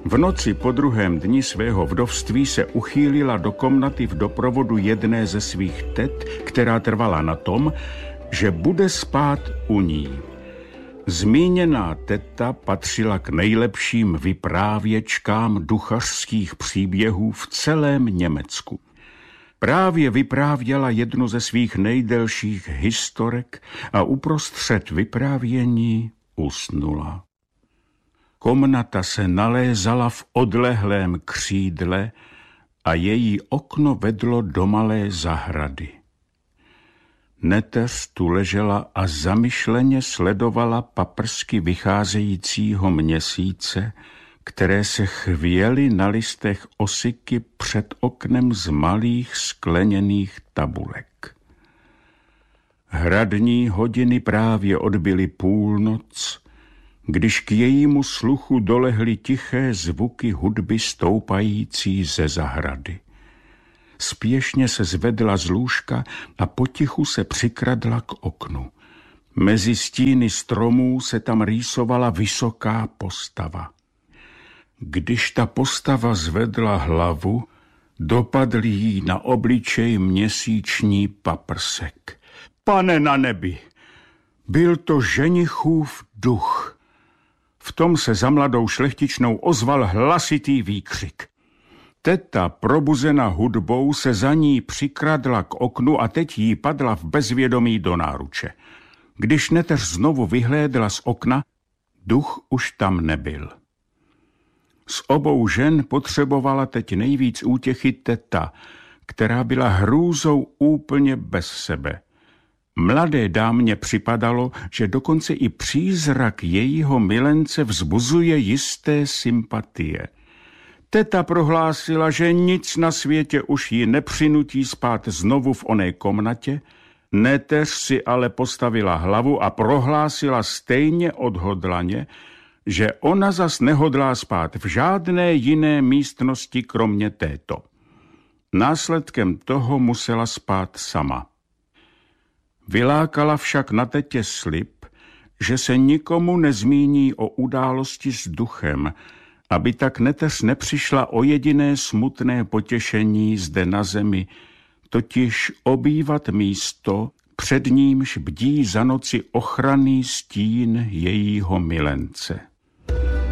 V noci po druhém dni svého vdovství se uchýlila do komnaty v doprovodu jedné ze svých tet, která trvala na tom, že bude spát u ní. Zmíněná teta patřila k nejlepším vyprávěčkám duchařských příběhů v celém Německu. Právě vyprávěla jednu ze svých nejdelších historek a uprostřed vyprávění usnula. Komnata se nalézala v odlehlém křídle a její okno vedlo do malé zahrady. Neteř tu ležela a zamyšleně sledovala paprsky vycházejícího měsíce, které se chvěly na listech osiky před oknem z malých skleněných tabulek. Hradní hodiny právě odbyly půlnoc, když k jejímu sluchu dolehly tiché zvuky hudby stoupající ze zahrady. Spěšně se zvedla z lůžka a potichu se přikradla k oknu. Mezi stíny stromů se tam rýsovala vysoká postava. Když ta postava zvedla hlavu, dopadl jí na obličej měsíční paprsek. Pane na nebi, byl to ženichův duch. V tom se za mladou šlechtičnou ozval hlasitý výkřik. Teta, probuzena hudbou, se za ní přikradla k oknu a teď jí padla v bezvědomí do náruče. Když neteř znovu vyhlédla z okna, duch už tam nebyl. Z obou žen potřebovala teď nejvíc útěchy teta, která byla hrůzou úplně bez sebe. Mladé dámě připadalo, že dokonce i přízrak jejího milence vzbuzuje jisté sympatie. Teta prohlásila, že nic na světě už ji nepřinutí spát znovu v oné komnatě, neteř si ale postavila hlavu a prohlásila stejně odhodlaně, že ona zas nehodlá spát v žádné jiné místnosti kromě této. Následkem toho musela spát sama. Vylákala však na tetě slib, že se nikomu nezmíní o události s duchem, aby tak neteř nepřišla o jediné smutné potěšení zde na zemi, totiž obývat místo, před nímž bdí za noci ochranný stín jejího milence.